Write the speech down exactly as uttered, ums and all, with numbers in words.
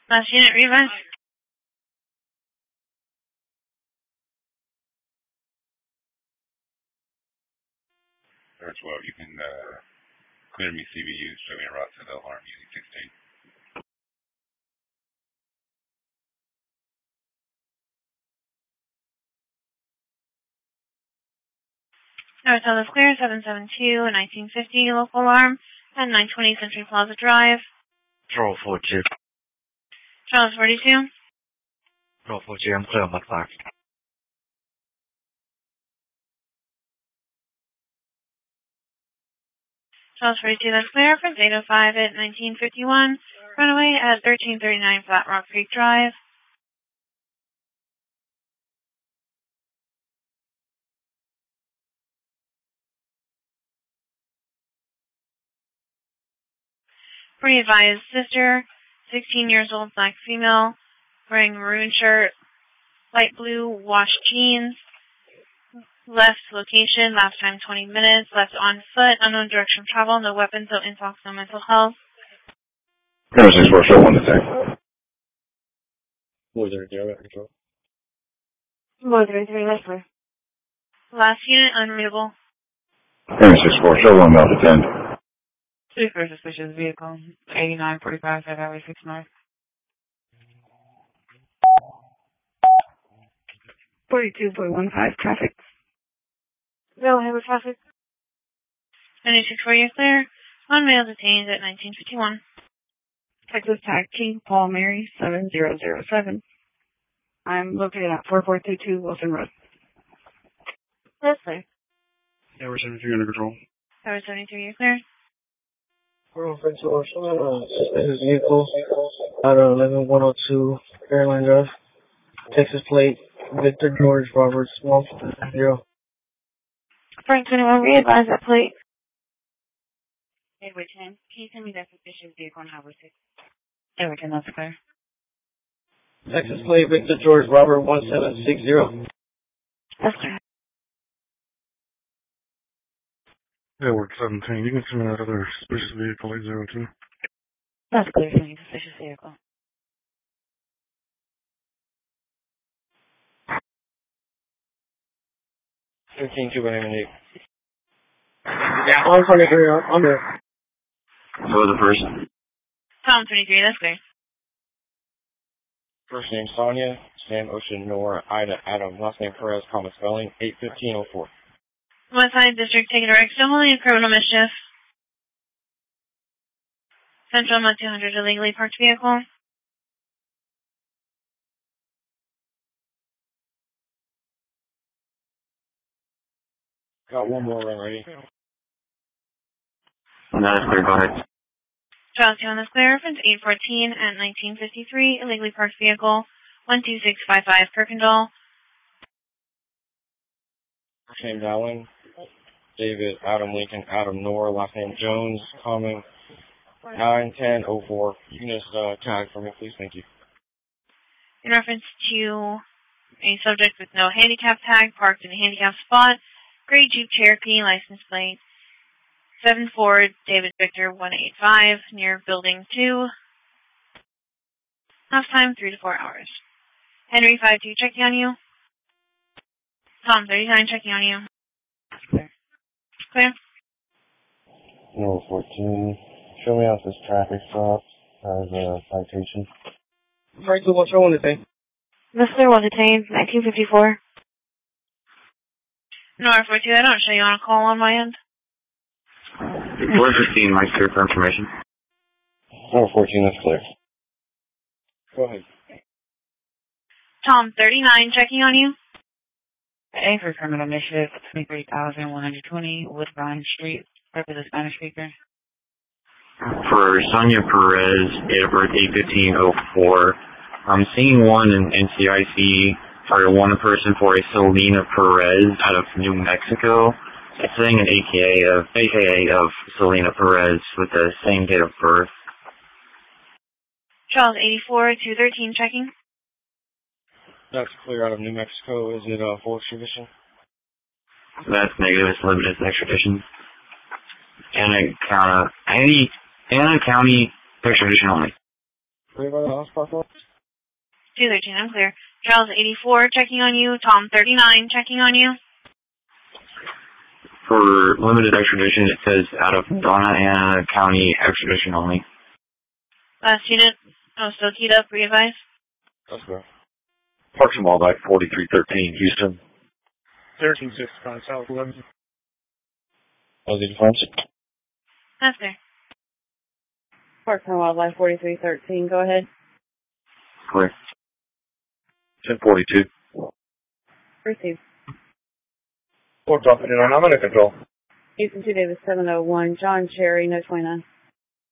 Last unit, revise. Or twelve, you can uh, clear me C B U, show me a route to the alarm using sixteen. Hotel is clear, seven seven two, nineteen fifty, local alarm, at nine twenty Century Plaza Drive. Control forty-two. Charles forty-two. Control forty-two, I'm clear on my flag. Charles forty-two, that's clear, for eight oh five at nineteen fifty-one, runway at thirteen thirty-nine Flat Rock Creek Drive. Pretty advised, sister, sixteen years old, black female, wearing maroon shirt, light blue washed jeans, left location, last time twenty minutes, left on foot, unknown direction of travel, no weapons, no intox, no mental health. Clear six four, show one to ten. Boys are zero at control. Boys are three, that's clear. Last unit, unreadable. Clear six four, show one mile to ten. Three for suspicious vehicle, eighty-nine forty-five, Fifth Highway six North. forty-two point one five, traffic. No heavy traffic. ninety-six four, you're clear. One male detained at nineteen fifty-one. Texas Tag Team, Paul Mary, seven zero zero seven. I'm located at four four two two Wilson Road. That's clear. Tower seventy-three under control. Tower seventy-three, you're clear. We're on Prince George. Uh, suspended vehicle out of eleven one oh two Caroline Drive. Texas plate, Victor George Robert Small, zero. Frank twenty-one, re-advise that plate. Edward ten, can you send me that suspicious vehicle on Highway six? Edward ten, that's clear. Texas plate, Victor George Robert one seven six zero. That's clear. Edward seventeen, you can send me that other suspicious vehicle eight zero two. That's clear for me, suspicious vehicle. Thirteen two by eight. Yeah, I'm twenty-three. I'm there. So the first. Tom twenty-three, that's clear. First name Sonia, Sam Ocean Nora Ida Adam, last name Perez, comma spelling eight fifteen oh four. West Side District, taking direct still and criminal mischief. Central Mud two hundred, illegally parked vehicle. Got one more run ready. No, that's clear, go ahead. Charles two on this clear, reference eight fourteen at nineteen fifty-three, illegally parked vehicle, one two six five five Kirkendall. First name Dowling, David Adam Lincoln Adam Nora, last name Jones, comma nine ten oh four. You can just uh, tag for me, please. Thank you. In reference to a subject with no handicap tag parked in a handicap spot, gray Jeep Cherokee, license plate seven four David Victor one eight five, near building two. Last time three to four hours. Henry five two checking on you. Tom thirty-nine checking on you. Clear. Clear. Number fourteen. Show me out this traffic stop as a citation. Frank, what's wrong with it? Mister was detained, nineteen fifty-four. No, R forty-two, I don't show you on a call on my end. four fifteen, Mike, clear for information. Number fourteen, that's clear. Go ahead. Tom thirty-nine checking on you. A for criminal mischief, twenty-three thousand one hundred twenty Woodbine Street, right with the Spanish speaker. For Sonia Perez, date of birth eight fifteen oh four. I'm seeing one in N C I C, or one person for a Selena Perez out of New Mexico. It's saying an A K A of, A K A of Selena Perez with the same date of birth. Charles eighty-four two thirteen checking. That's clear out of New Mexico. Is it uh, full extradition? That's negative. It's limited extradition. Anna County, any Anna County extradition only. Clear by the house park lot. two thirteen, I'm clear. Charles eighty-four, checking on you. Tom thirty-nine, checking on you. For limited extradition, it says out of Donna Ana County extradition only. Last unit, oh, still keyed up, re-advise. That's good. Parks and Wildlife, forty-three thirteen, Houston. thirteen sixty-five, South eleven. How's the defense? That's there. Parks and Wildlife forty-three thirteen, go ahead. Clear. ten forty-two. Receive. Four dropping in on, I'm under control. Houston two Davis seven oh one, John Cherry, no twenty-nine.